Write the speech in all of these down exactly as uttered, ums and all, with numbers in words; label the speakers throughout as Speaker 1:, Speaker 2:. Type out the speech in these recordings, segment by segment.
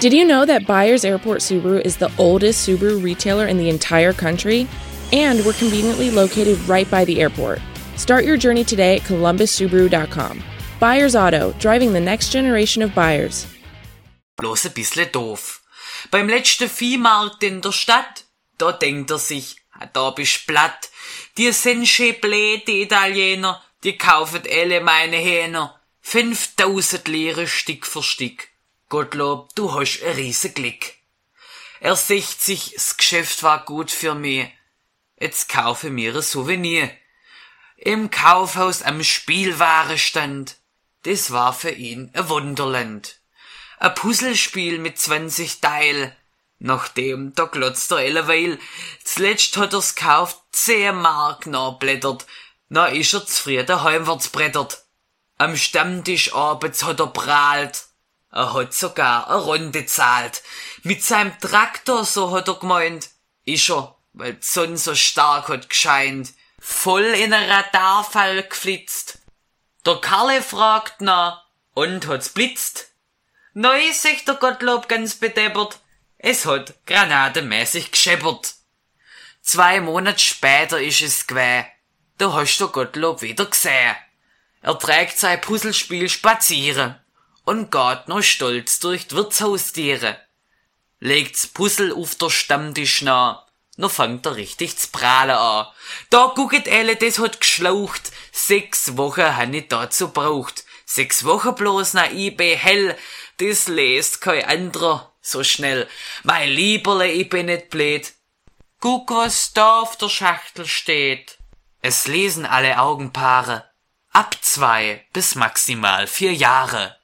Speaker 1: Did you know that Byers Airport Subaru is the oldest Subaru retailer in the entire country? And we're conveniently located right by the airport. Start your journey today at columbus subaru dot com. Byers Auto, driving the next generation of buyers.
Speaker 2: Bloß ein bisschen doof. Beim letzten Viehmarkt in der Stadt, da denkt er sich, da bist platt. Die sind schön blöd, die Italiener, die kaufen alle meine Hähner. fünftausend Lire Stück für Stück. Gottlob, du hast ein riesen Glück. Er sagt sich, das Geschäft war gut für mich. Jetzt kaufe mir ein Souvenir. Im Kaufhaus am Spielwarenstand. Das war für ihn ein Wunderland. Ein Puzzlespiel mit zwanzig Teil. Nachdem, da glotzt er alleweil. Zuletzt hat er's gekauft, zehn Mark nachblättert. Na ist er zufrieden heimwärts brettert. Am Stammtisch abends hat er prahlt. Er hat sogar eine Runde zahlt. Mit seinem Traktor, so hat er gemeint, ist er, weil die Sonne so stark hat gescheint, voll in einen Radarfall geflitzt. Der Karle fragt nach, und hat's blitzt? Neu, sagt der Gottlob ganz bedeppert, es hat granatenmäßig gescheppert. Zwei Monate später ist es gewesen, da hast du Gottlob wieder gesehen. Er trägt sein Puzzlespiel spazieren und geht noch stolz durch die Wirtshaustiere. Legt's Puzzle auf der Stammtisch nah, noch fängt er richtig zu prahlen an. Da gucket alle, das hat geschlaucht, sechs Wochen han ich dazu braucht. Sechs Wochen bloß nach I B hell, das lest kein anderer so schnell. Mein Lieberle, ich bin nicht blöd. Guck, was da auf der Schachtel steht. Es lesen alle Augenpaare. Ab zwei bis maximal vier Jahre.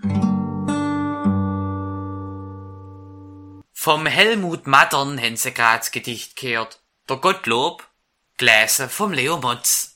Speaker 2: Vom Helmut Mattern haben sie grad's Gedicht gehört. Der Gottlob, gelesen vom Leo Motz.